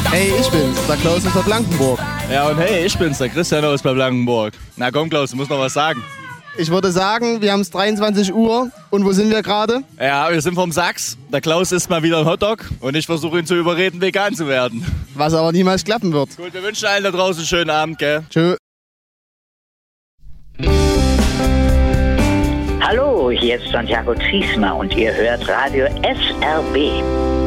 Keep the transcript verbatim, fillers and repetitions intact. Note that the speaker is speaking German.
Hey, ich bin's, der Klaus aus Blankenburg. Ja, und hey, ich bin's, der Christian aus Blankenburg. Na komm, Klaus, du musst noch was sagen. Ich würde sagen, wir haben es dreiundzwanzig Uhr und wo sind wir gerade? Ja, wir sind vom Sachs. Der Klaus isst mal wieder einen Hotdog und ich versuche ihn zu überreden, vegan zu werden. Was aber niemals klappen wird. Gut, wir wünschen allen da draußen einen schönen Abend, gell? Tschö. Hallo, hier ist Santiago Ziesmer und ihr hört Radio S R B.